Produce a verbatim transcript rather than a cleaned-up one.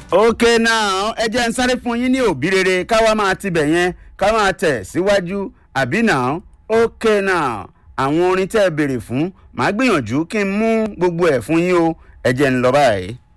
okay now ẹ jẹ́ n sáré fún yín ní òbí rere ká wá máa tibẹ̀ yẹn ká máa tẹ̀ síwájú àbí now okay now àwọn orin tẹ́ ẹ béèrè fún màá gbìyànjú kí n mú gbogbo ẹ̀ fún yín o ẹ jẹ́ n lọ báyìí.